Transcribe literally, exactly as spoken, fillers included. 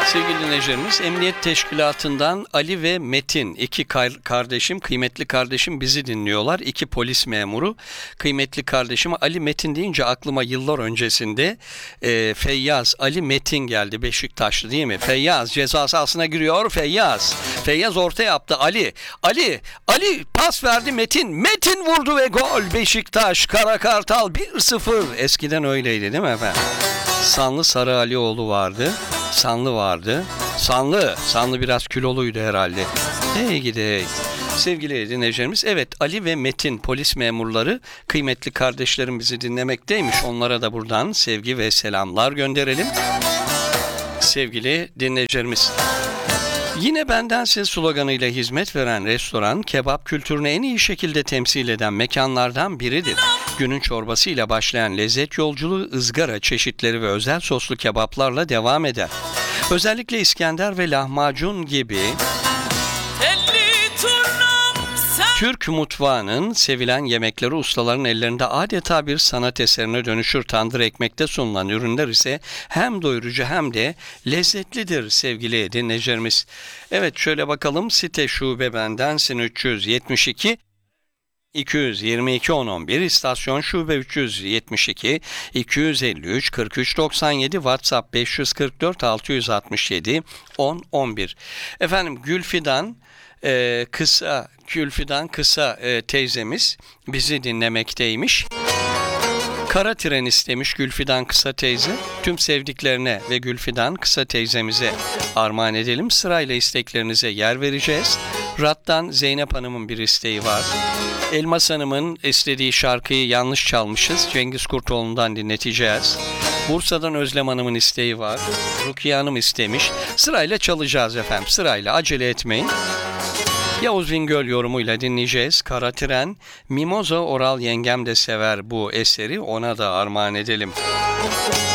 Sevgili dinleyicilerimiz, Emniyet Teşkilatı'ndan Ali ve Metin, iki kar- kardeşim, kıymetli kardeşim bizi dinliyorlar. İki polis memuru. Kıymetli kardeşim Ali Metin deyince aklıma yıllar öncesinde e, Feyyaz Ali Metin geldi. Beşiktaşlı değil mi? Feyyaz ceza sahasına giriyor. Feyyaz. Feyyaz orta yaptı. Ali. Ali. Ali pas verdi Metin. Metin vurdu ve gol. Beşiktaş. Karakartal bir sıfır. Eskiden öyleydi değil mi efendim? Sanlı Sarı Alioğlu vardı. Sanlı vardı. Sanlı. Sanlı biraz kiloluydu herhalde. Hey gidi. Sevgili dinleyicilerimiz, evet, Ali ve Metin polis memurları, kıymetli kardeşlerim bizi dinlemekteymiş. Onlara da buradan sevgi ve selamlar gönderelim. Sevgili dinleyicilerimiz, yine benden size sloganıyla hizmet veren restoran, kebap kültürünü en iyi şekilde temsil eden mekanlardan biridir. Günün çorbasıyla başlayan lezzet yolculuğu ızgara çeşitleri ve özel soslu kebaplarla devam eder. Özellikle İskender ve lahmacun gibi Türk mutfağının sevilen yemekleri ustaların ellerinde adeta bir sanat eserine dönüşür. Tandır ekmekte sunulan ürünler ise hem doyurucu hem de lezzetlidir sevgili dinleyicilerimiz. Evet, şöyle bakalım, site şube bendensin üç yüz yetmiş iki iki yüz yirmi iki on on bir, istasyon şube üç yüz yetmiş iki iki yüz elli üç kırk üç doksan yedi, WhatsApp beş yüz kırk dört altı yüz altmış yedi on on bir. Efendim, Gülfidan e, kısa Gülfidan kısa e, teyzemiz bizi dinlemekteymiş. Kara tren istemiş Gülfidan Kısa teyze. Tüm sevdiklerine ve Gülfidan Kısa teyzemize armağan edelim. Sırayla isteklerinize yer vereceğiz. Rat'tan Zeynep Hanım'ın bir isteği var. Elmas Hanım'ın istediği şarkıyı yanlış çalmışız. Cengiz Kurtoğlu'ndan dinleteceğiz. Bursa'dan Özlem Hanım'ın isteği var. Rukiye Hanım istemiş. Sırayla çalacağız efendim. Sırayla, acele etmeyin. Yavuz Bingöl yorumuyla dinleyeceğiz. Kara Tren, Mimoza Oral yengem de sever bu eseri, ona da armağan edelim.